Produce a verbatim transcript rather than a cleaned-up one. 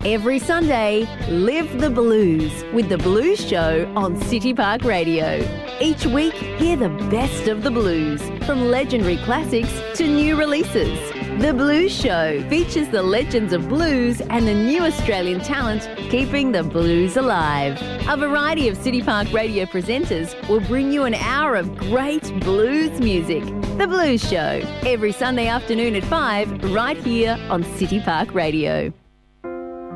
Every Sunday, live the blues with The Blues Show on City Park Radio. Each week, hear the best of the blues, from legendary classics to new releases. The Blues Show features the legends of blues and the new Australian talent keeping the blues alive. A variety of City Park Radio presenters will bring you an hour of great blues music. The Blues Show, every Sunday afternoon at five, right here on City Park Radio.